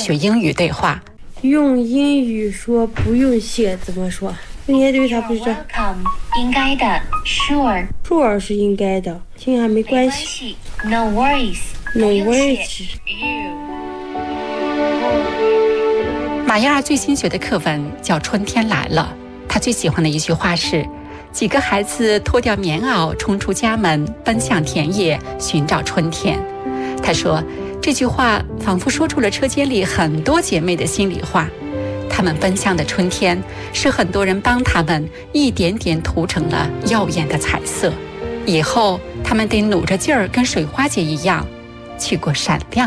学英语对话。 用英语说不用谢怎么说？应该对他不是 Welcome 应该的 Sure 是应该的，听还没关系。 No worries No worries 马燕儿最新学的课文叫《春天来了》，她最喜欢的一句话是：几个孩子脱掉棉袄，冲出家门，奔向田野，寻找春天。她说，这句话仿佛说出了车间里很多姐妹的心里话。她们奔向的春天，是很多人帮她们一点点涂成了耀眼的彩色。以后，她们得努着劲儿，跟水花姐一样，去过闪亮